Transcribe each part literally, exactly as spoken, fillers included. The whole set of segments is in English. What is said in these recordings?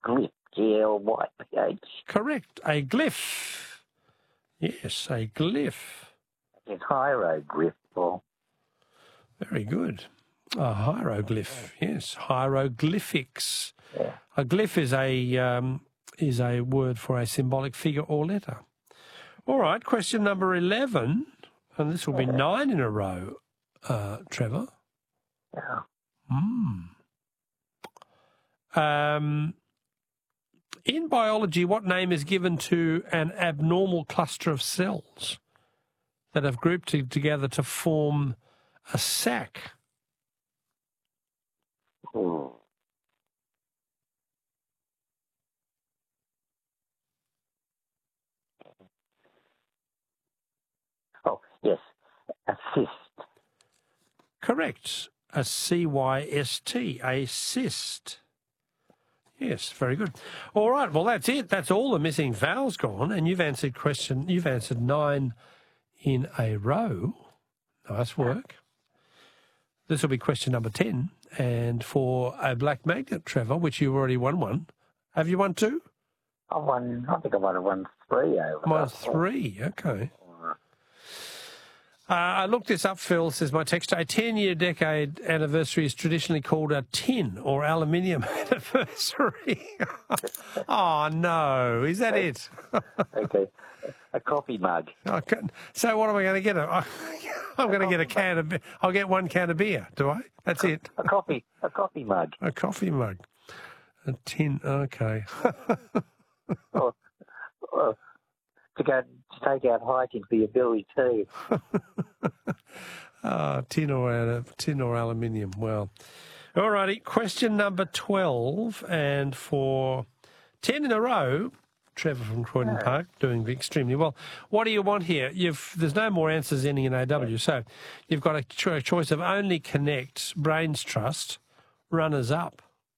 glyph, G L Y P H. Correct. A glyph. Yes, a glyph. It's hieroglyph, Paul. Very good. A hieroglyph. Yes, hieroglyphics. Yeah. A glyph is a um, is a word for a symbolic figure or letter. All right, question number eleven, and this will be nine in a row, uh, Trevor. Yeah. Hmm. Um, in biology, what name is given to an abnormal cluster of cells that have grouped to, together to form a sac? Hmm. Oh, yes. A cyst. Correct. A C Y S T, a cyst. Yes, very good. All right, well, that's it. That's all the missing vowels gone, and you've answered question. You've answered nine in a row. Nice work. This will be question number ten, and for a black magnet, Trevor, which you've already won one. Have you won two? I won. I think I might have won three over. Won three. Okay. Uh, I looked this up, Phil, says my texter. A ten-year decade anniversary is traditionally called a tin or aluminium anniversary. Oh, no. Is that it? Okay. A coffee mug. Okay. So what am I going to get? I'm going to get a can of beer. I'll get one can of beer, do I? That's it. A coffee. A coffee mug. A coffee mug. A tin. Okay. oh, oh, to go to take out hiking for your Billy too. uh, tin or tin or aluminium. Well, all righty. Question number twelve, and for ten in a row, Trevor from Croydon yeah. Park doing extremely well. What do you want here? You've there's no more answers ending in A W, so you've got a cho- choice of only connect, Brains Trust, runners up.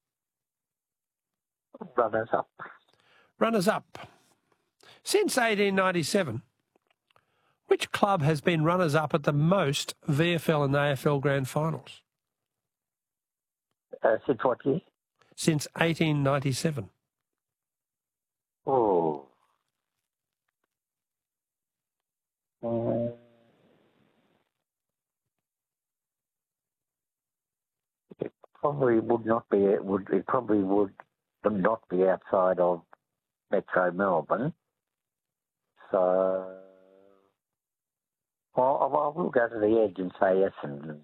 Runners up. Runners up. Since eighteen ninety-seven, which club has been runners-up at the most V F L and A F L Grand Finals? Uh, since what year? Since eighteen ninety-seven. Oh. Um, it probably would not be. It would. It probably would not be outside of Metro Melbourne. So, well, I will go to the edge and say Essendon.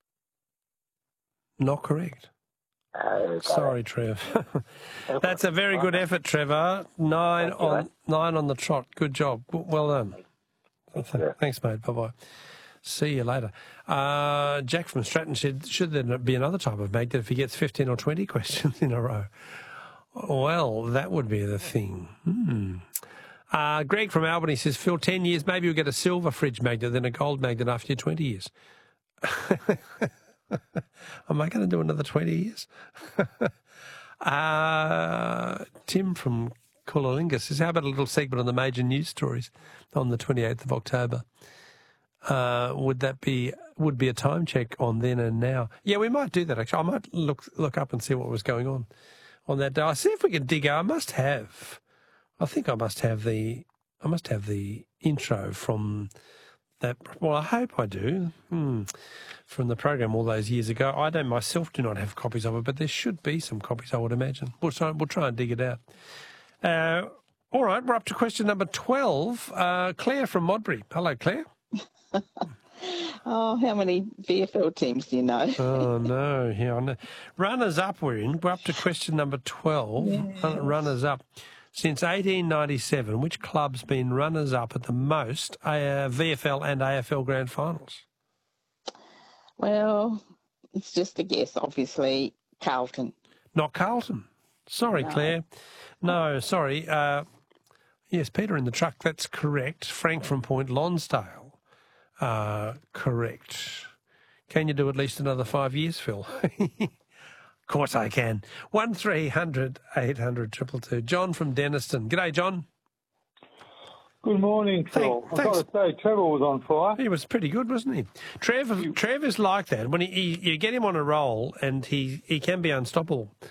Not correct. Okay. Sorry, Trev. That's a very good effort, Trevor. Nine Thank you, on mate. nine on the trot. Good job. Well done. Thank you. Thanks, mate. Bye-bye. See you later. Uh, Jack from Stratton said, should there be another type of magnet if he gets fifteen or twenty questions in a row? Well, that would be the thing. Hmm. Uh, Greg from Albany says, Phil, ten years, maybe you'll get a silver fridge magnet, then a gold magnet after your twenty years. Am I going to do another twenty years? uh, Tim from Coolalinga says, how about a little segment on the major news stories on the twenty-eighth of October? Uh, would that be would be a time check on then and now? Yeah, we might do that, actually. I might look look up and see what was going on on that day. I'll see if we can dig out. I must have... I think I must have the I must have the intro from that. Well, I hope I do. Hmm. From the program all those years ago. I don't myself do not have copies of it, but there should be some copies, I would imagine. We'll try, we'll try and dig it out. Uh, all right, we're up to question number twelve. Uh, Claire from Modbury. Hello, Claire. Oh, how many V F L teams do you know? Oh, no. Yeah, I know. Runners up we're in. We're up to question number twelve. Yes. Runners up. Since eighteen ninety-seven, which club's been runners-up at the most uh, V F L and A F L Grand Finals? Well, it's just a guess, obviously. Carlton. Not Carlton. Sorry, No. Claire. No, sorry. Uh, yes, Peter in the truck, that's correct. Frank from Point Lonsdale, uh, correct. Can you do at least another five years, Phil? Of course I can. One three hundred eight hundred two two two. John from Denniston. G'day, John. Good morning, Phil. Thank- I've thanks. got to say, Trevor was on fire. He was pretty good, wasn't he? Trev, Trev is like that. When he, he, you get him on a roll, and he, he can be unstoppable.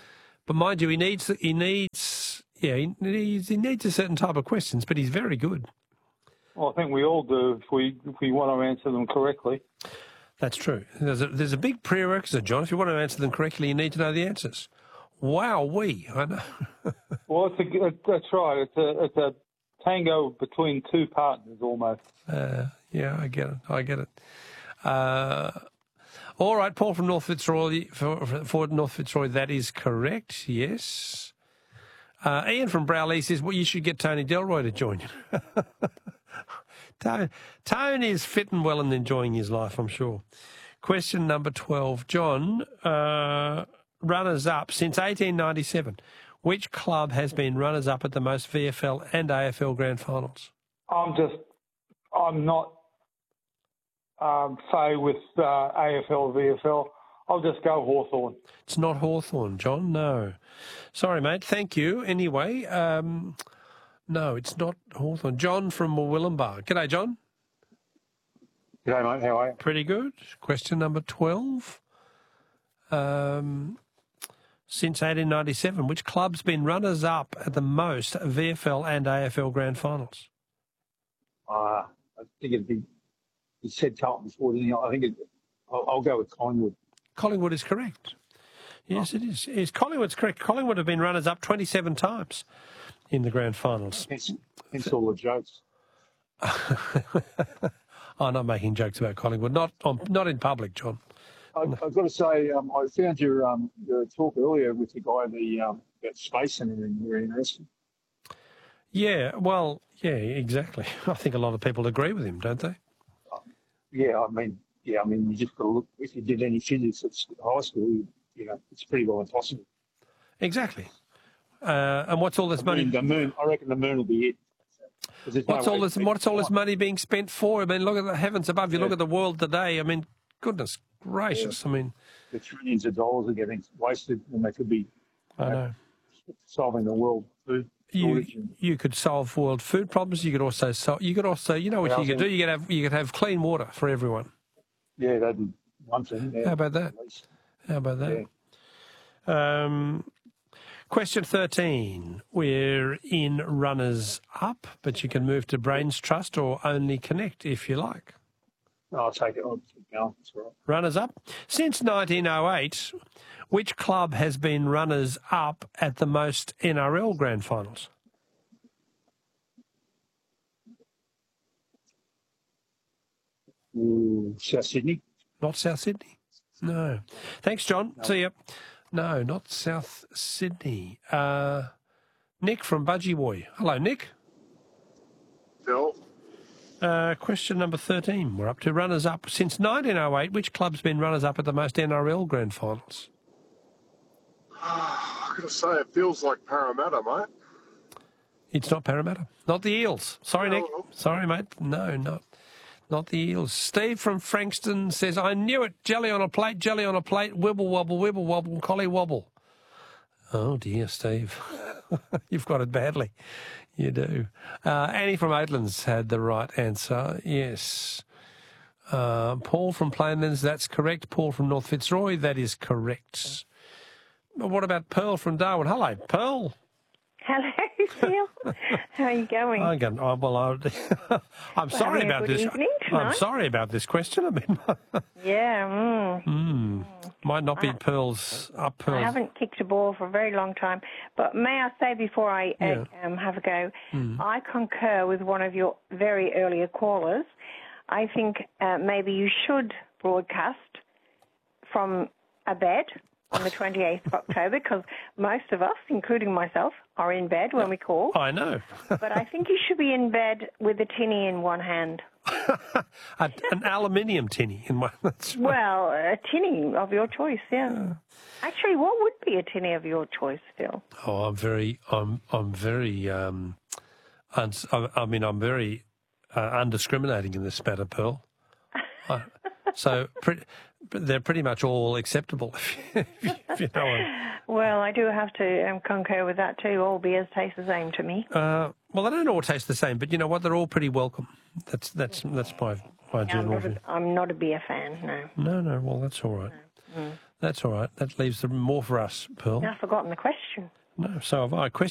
But mind you, he needs he needs yeah he needs, he needs a certain type of questions. But he's very good. Well, I think we all do if we if we want to answer them correctly. That's true. There's a, there's a big prerequisite, John. If you want to answer them correctly, you need to know the answers. Wow, we I know. Well, it's a, that's right. It's a it's a tango between two partners almost. Uh, yeah, I get it. I get it. Uh, all right, Paul from North Fitzroy, for, for North Fitzroy, that is correct, yes. Uh, Ian from Browley says, well, you should get Tony Delroy to join you. Tony, Tony is fitting well and enjoying his life, I'm sure. Question number twelve. John, uh, runners-up since eighteen ninety-seven. Which club has been runners-up at the most V F L and A F L grand finals? I'm just, I'm not, um, say, with uh, A F L, V F L. I'll just go Hawthorn. It's not Hawthorn, John, no. Sorry, mate, thank you. Anyway, um, no, it's not Hawthorn. John from Murwillumbah. G'day, John. G'day, mate. How are you? Pretty good. Question number twelve. Um, since eighteen ninety-seven, which club's been runners-up at the most V F L and A F L grand finals? Uh, I think it'd be, you said Carlton before, didn't you? I think it, I'll, I'll go with Collingwood. Collingwood is correct. Yes, it is. Yes, Collingwood's correct. Collingwood have been runners-up twenty-seven times in the grand finals. Hence, hence all the jokes. I'm not making jokes about Collingwood. Not on, not in public, John. I, I've got to say, um, I found your um, your talk earlier with the guy the um, about space and everything very interesting. Yeah, well, yeah, exactly. I think a lot of people agree with him, don't they? Uh, yeah, I mean, yeah, I mean, you just got to look. If you did any physics at high school, you, you know, it's pretty well impossible. Exactly. Uh, and what's all this the money? Moon, the moon, I reckon the moon will be it. What's no all this? What's all this money being spent for? I mean, look at the heavens above. You yeah. look at the world today. I mean, goodness gracious. Yeah. I mean, the trillions of dollars are getting wasted when they could be. I know. know solving the world food shortage. You you could solve world food problems. You could also solve. You could also. You know what yeah, you could do? You could have. You could have clean water for everyone. Yeah, that'd be one thing. Yeah, How about that? How about that? Yeah. Um. Question thirteen. We're in runners up, but you can move to Brains Trust or Only Connect if you like. I'll take it. I'll keep going. That's right. Runners up. Since nineteen oh eight, which club has been runners up at the most N R L grand finals? Ooh, South Sydney. Not South Sydney. No. Thanks, John. No. See you. No, not South Sydney. Uh, Nick from Budgie Boy. Hello, Nick. Phil. Uh, question number thirteen. We're up to runners-up. Since nineteen oh eight, which club's been runners-up at the most N R L grand finals? I've got to say, it feels like Parramatta, mate. It's not Parramatta. Not the Eels. Sorry, no, Nick. No. Sorry, mate. No, not not the Eels. Steve from Frankston says, I knew it. Jelly on a plate, jelly on a plate, wibble wobble, wibble wobble, collie wobble. Oh, dear, Steve. You've got it badly. You do. Uh, Annie from Oatlands had the right answer. Yes. Uh, Paul from Plainlands, that's correct. Paul from North Fitzroy, that is correct. But what about Pearl from Darwin? Hello, Pearl. Hello, Phil. How are you going? I'm going. Oh, well, I, I'm sorry well, about good this. Evening I'm sorry about this question. I mean, yeah. Mm. mm, might not be I, Pearl's up. Pearl's. I haven't kicked a ball for a very long time, but may I say before I Yeah. uh, um, have a go, Mm. I concur with one of your very earlier callers. I think uh, maybe you should broadcast from a bed on the twenty-eighth of October, because most of us, including myself, are in bed when we call. I know. But I think you should be in bed with a tinny in one hand. a, an aluminium tinny in one. That's right. Well, a tinny of your choice, yeah. yeah. Actually, what would be a tinny of your choice, Phil? Oh, I'm very, I'm, I'm very, um, uns- I, I mean, I'm very uh, undiscriminating in this matter, Pearl. I, so pre- they're pretty much all acceptable, if you, if you know what. Well, I do have to um, concur with that too. All beers taste the same to me. Uh, well, they don't all taste the same, but you know what? They're all pretty welcome. That's that's that's my my I'm general not, view. a, I'm not a beer fan, no. No, no. Well, that's all right. No. Mm. That's all right. That leaves more for us, Pearl. I've forgotten the question. No, so have I. Question